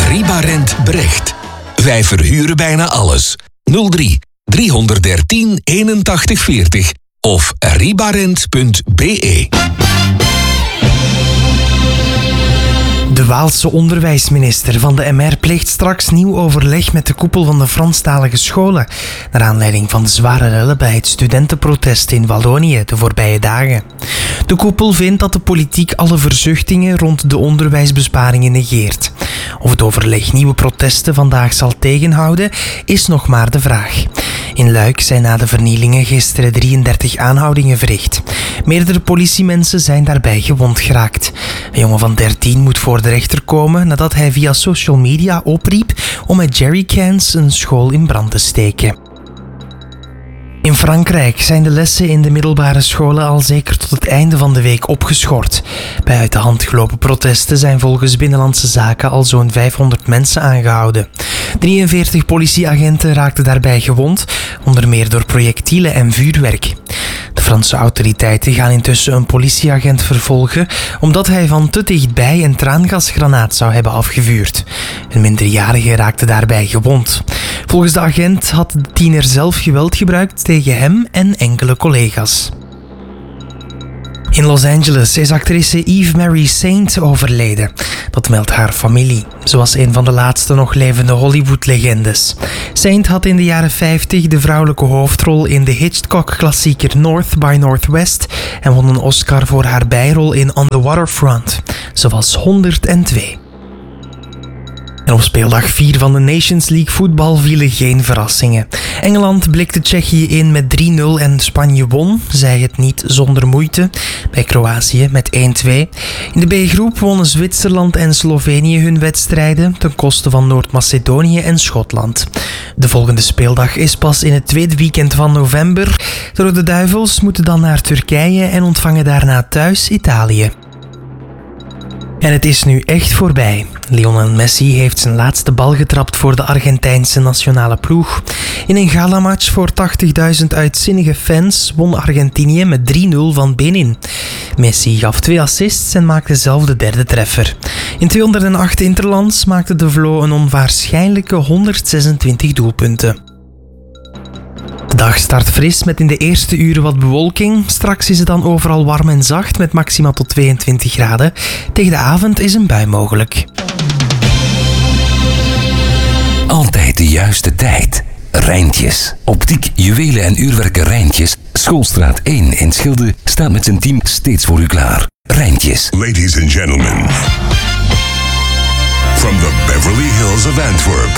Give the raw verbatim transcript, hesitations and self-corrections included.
Ribarent Brecht. Wij verhuren bijna alles. nul drie driehonderddertien eenentachtig veertig of ribarent punt b e. De Waalse onderwijsminister van de M R pleegt straks nieuw overleg met de koepel van de Franstalige scholen, naar aanleiding van de zware rellen bij het studentenprotest in Wallonië de voorbije dagen. De koepel vindt dat de politiek alle verzuchtingen rond de onderwijsbesparingen negeert. Of het overleg nieuwe protesten vandaag zal tegenhouden, is nog maar de vraag. In Luik zijn na de vernielingen gisteren drieëndertig aanhoudingen verricht. Meerdere politiemensen zijn daarbij gewond geraakt. Een jongen van dertien moet voor de rechter komen nadat hij via social media opriep om met jerrycans een school in brand te steken. In Frankrijk zijn de lessen in de middelbare scholen al zeker tot het einde van de week opgeschort. Bij uit de hand gelopen protesten zijn volgens Binnenlandse Zaken al zo'n vijfhonderd mensen aangehouden. drieënveertig politieagenten raakten daarbij gewond, onder meer door projectielen en vuurwerk. De Franse autoriteiten gaan intussen een politieagent vervolgen omdat hij van te dichtbij een traangasgranaat zou hebben afgevuurd. Een minderjarige raakte daarbij gewond. Volgens de agent had de tiener zelf geweld gebruikt tegen hem en enkele collega's. In Los Angeles is actrice Eve Mary Saint overleden. Dat meldt haar familie. Ze was een van de laatste nog levende Hollywood-legendes. Saint had in de jaren vijftig de vrouwelijke hoofdrol in de Hitchcock-klassieker North by Northwest en won een Oscar voor haar bijrol in On the Waterfront. Ze was honderdtwee. En op speeldag vier van de Nations League voetbal vielen geen verrassingen. Engeland blikte Tsjechië in met drie nul en Spanje won, zij het niet zonder moeite, bij Kroatië met één twee. In de B-groep wonnen Zwitserland en Slovenië hun wedstrijden ten koste van Noord-Macedonië en Schotland. De volgende speeldag is pas in het tweede weekend van november. De Rode Duivels moeten dan naar Turkije en ontvangen daarna thuis Italië. En het is nu echt voorbij. Lionel Messi heeft zijn laatste bal getrapt voor de Argentijnse nationale ploeg. In een galamatch voor tachtigduizend uitzinnige fans won Argentinië met drie nul van Benin. Messi gaf twee assists en maakte zelf de derde treffer. In tweehonderdacht interlands maakte de Vlo een onwaarschijnlijke honderdzesentwintig doelpunten. De dag start fris met in de eerste uren wat bewolking. Straks is het dan overal warm en zacht met maximaal tot tweeëntwintig graden. Tegen de avond is een bui mogelijk. Altijd de juiste tijd. Rijntjes. Optiek, juwelen en uurwerken Rijntjes. Schoolstraat één in Schilde staat met zijn team steeds voor u klaar. Rijntjes. Ladies and gentlemen, from the Beverly Hills of Antwerp,